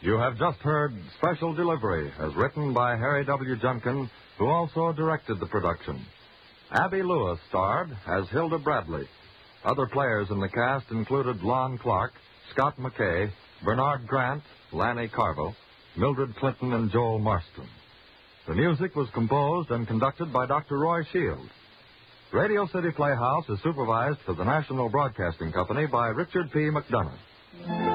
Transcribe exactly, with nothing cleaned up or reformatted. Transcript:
You have just heard Special Delivery, as written by Harry W. Junkin, who also directed the production. Abby Lewis starred as Hilda Bradley. Other players in the cast included Lon Clark, Scott McKay, Bernard Grant, Lanny Carville, Mildred Clinton, and Joel Marston. The music was composed and conducted by Doctor Roy Shields. Radio City Playhouse is supervised for the National Broadcasting Company by Richard P. McDonough.